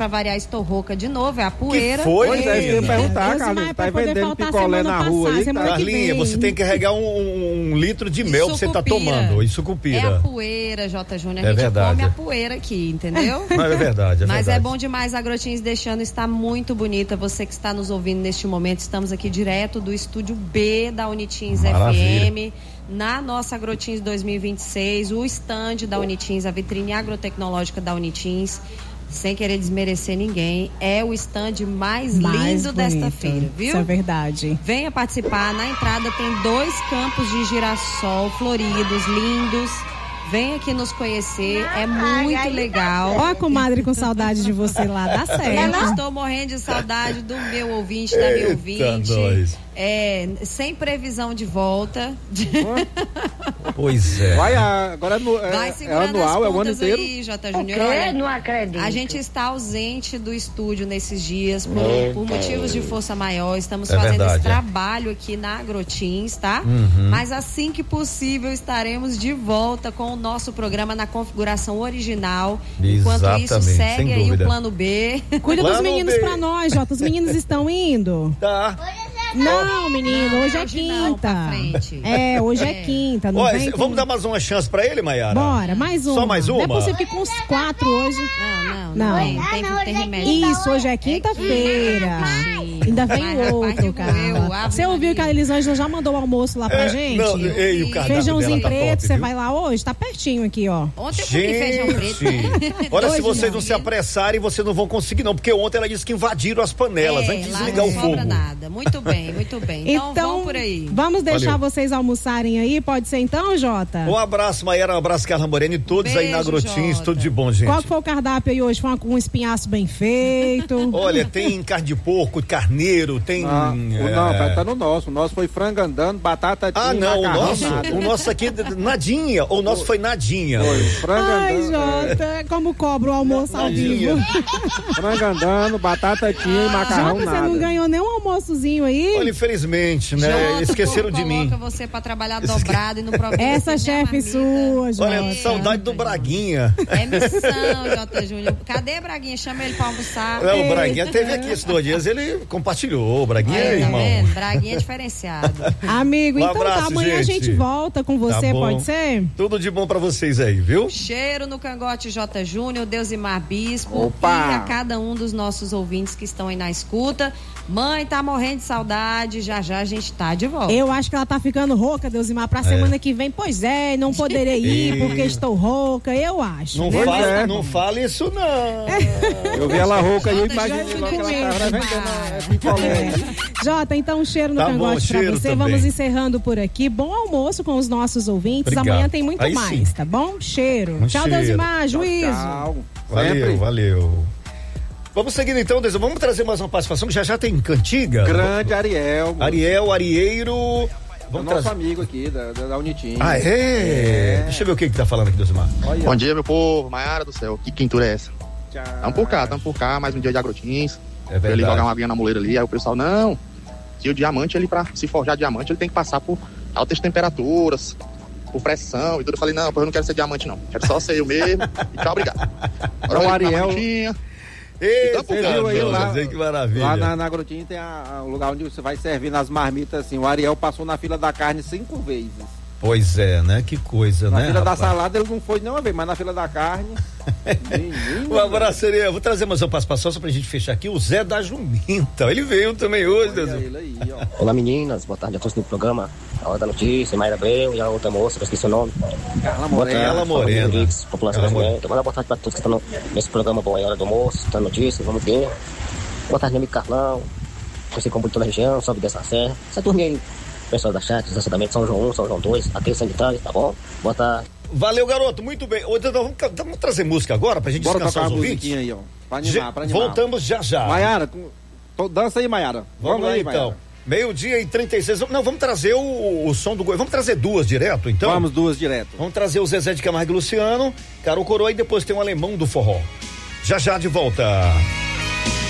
pra variar, estou rouca de novo, é a poeira. Que foi? Pois é, eu ia perguntar, Carlinhos, tá vendendo picolé na rua aí, Carlinha, você tem que carregar um litro de mel que você tá tomando, isso cupira. É a poeira, J. Júnior, a gente verdade. Come a poeira aqui, entendeu? Não, é verdade, Mas é bom demais, a Agrotins deixando, está muito bonita, você que está nos ouvindo neste momento, estamos aqui direto do estúdio B da Unitins FM, na nossa Agrotins 2026, o stand da Unitins, a vitrine agrotecnológica da Unitins, sem querer desmerecer ninguém, é o stand mais lindo desta feira, viu? Isso é verdade. Venha participar, na entrada tem 2 campos de girassol floridos, lindos. Vem aqui nos conhecer, é muito legal. Ó a comadre com saudade de você lá, dá certo. Eu estou morrendo de saudade do meu ouvinte, da minha ouvinte. Sem previsão de volta. Pois é. Agora é anual, é o ano inteiro. Aí, J. Júnior. Não acredito. A gente está ausente do estúdio nesses dias por motivos de força maior. Estamos fazendo esse trabalho aqui na Agrotins, tá? Mas assim que possível estaremos de volta com o nosso programa na configuração original. Enquanto isso, segue aí o plano B. Cuida dos meninos pra nós, Jota. Os meninos estão indo? Tá. Não, menino, hoje é quinta. Hoje é quinta. Não vamos dar mais uma chance pra ele, Maiara? Bora, mais uma. Só mais uma? Não é possível que com os 4 hoje. Não. Tem remédio. Isso, hoje é quinta-feira. Ainda vem outro, cara. Você ouviu que a Elisângela já mandou o almoço lá pra gente? Não, o feijãozinho preto, você tá vai lá hoje? Tá pertinho aqui, ó. Ontem eu comi feijão preto. Olha, se vocês não se apressarem, vocês não vão conseguir não, porque ontem ela disse que invadiram as panelas antes de desligar o fogo. Não sobra nada. Muito bem. Então vamos por aí. Vamos deixar vocês almoçarem aí, pode ser então, Jota? Um abraço, Maiara, um abraço, Carla Morena e todos aí na Agrotins, tudo de bom, gente. Qual foi o cardápio aí hoje? Foi um espinhaço bem feito? Olha, tem carne de porco, carneiro, tem... Tá no nosso. O nosso foi frango andando, batata tinha, o nosso aqui, nadinha. O nosso foi nadinha. Foi, frango andando. Jota, como cobra o almoço ao vivo. Frango andando, batata tinha e macarrão Jota, você não ganhou nem um almoçozinho aí? Olha, infelizmente, né? Jota, esqueceram de mim. Coloca você pra trabalhar dobrado e no programa. Essa chefe sua, Jota. Olha, saudade do Braguinha. É missão, J. Júnior. Cadê Braguinha? Chama ele pra almoçar. O Braguinha teve aqui esses 2 dias, ele compartilhou. O Braguinha é irmão. Vendo? Braguinha é diferenciado. Amigo, então abraço, amanhã gente. A gente volta com você, pode ser? Tudo de bom pra vocês aí, viu? Cheiro no cangote, J. Júnior, Deusimar Bispo. Opa. E a cada um dos nossos ouvintes que estão aí na escuta. Mãe, tá morrendo de saudade, já a gente tá de volta. Eu acho que ela tá ficando rouca, Deusimar, pra semana que vem. Pois é, não poderei ir porque estou rouca, eu acho. Não fale isso, não. Eu vi ela rouca e eu imaginei logo que ela tava vendendo picolé. Jota, então um cheiro no cangote pra você. Também. Vamos encerrando por aqui. Bom almoço com os nossos ouvintes. Obrigado. Amanhã tem muito mais, tá bom? Cheiro. Tchau, Deusimar. Juízo. Tchau. Valeu. Vamos seguindo então, vamos trazer mais uma participação que já tem cantiga. Grande Ariel. Arieiro. Vamos nosso amigo aqui da Unitins. Deixa eu ver o que tá falando aqui, Deusimar. Bom dia, meu povo. Maiara do céu, que quintura é essa? Tamo por cá, mais um dia de Agrotins. É verdade. Ele jogar uma aguinha na moleira ali, aí o pessoal, não, que o diamante, ele pra se forjar diamante, ele tem que passar por altas temperaturas, por pressão e tudo. Eu falei, não, eu não quero ser diamante não, quero só ser eu mesmo e tchau, obrigado. Agora o Ariel... Você viu aí lá, que maravilha. Lá na Agrotins tem o lugar onde você vai servir nas marmitas assim. O Ariel passou na fila da carne 5 vezes. Pois é, né? Que coisa, na né? Na fila da salada ele não foi nenhuma vez, mas na fila da carne. Um abraço, Ariel. Vou trazer mais uma participação só pra gente fechar aqui. O Zé da Jumenta. Ele veio também hoje, aí, Olá, meninas. Boa tarde a todos no programa. A Hora da Notícia, Mayra Abreu e a outra moça, que eu esqueci o nome. Carla Morena. População brasileira. Boa tarde pra todos que estão nesse programa bom aí, Hora do Almoço, tá notícias, vamos ver. Boa tarde, meu amigo Carlão. Você como toda a região, sobe dessa serra. Essa turma aí, pessoal da chat, exatamente São João 1, São João 2, aquele sanitário, tá bom? Boa tarde. Valeu, garoto, muito bem. Vamos trazer música agora pra gente descansar os ouvintes? Aí, ó, pra animar. Voltamos já. Maiara, dança aí, Maiara. Vamos lá, então. 12:36. Não, vamos trazer o som do Goiás. Vamos trazer 2 direto, então? Vamos 2 direto. Vamos trazer o Zezé de Camargo e Luciano, Caro Coroa, e depois tem o Alemão do Forró. Já de volta.